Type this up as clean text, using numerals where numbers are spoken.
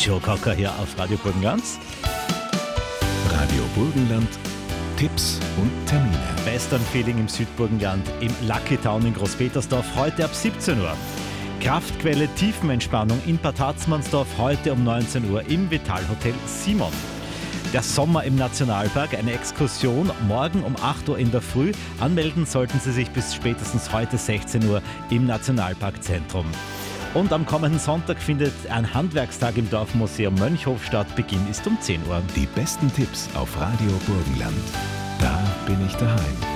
Joe Cocker hier auf Radio Burgenland. Radio Burgenland, Tipps und Termine. Western-Feeling im Südburgenland, im Lucky Town in Großpetersdorf, heute ab 17 Uhr. Kraftquelle Tiefenentspannung in Bad Harzmannsdorf, heute um 19 Uhr im Vitalhotel Simon. Der Sommer im Nationalpark, eine Exkursion, morgen um 8 Uhr in der Früh. Anmelden sollten Sie sich bis spätestens heute 16 Uhr im Nationalparkzentrum. Und am kommenden Sonntag findet ein Handwerkstag im Dorfmuseum Mönchhof statt. Beginn ist um 10 Uhr. Die besten Tipps auf Radio Burgenland. Da bin ich daheim.